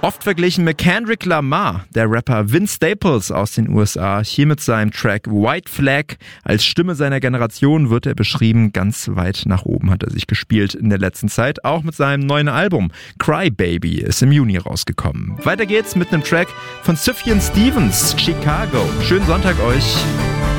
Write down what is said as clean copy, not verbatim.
Oft verglichen mit Kendrick Lamar, der Rapper Vince Staples aus den USA, hier mit seinem Track White Flag. Als Stimme seiner Generation wird er beschrieben, ganz weit nach oben hat er sich gespielt in der letzten Zeit. Auch mit seinem neuen Album Cry Baby ist im Juni rausgekommen. Weiter geht's mit einem Track von Sufjan Stevens, Chicago. Schönen Sonntag euch.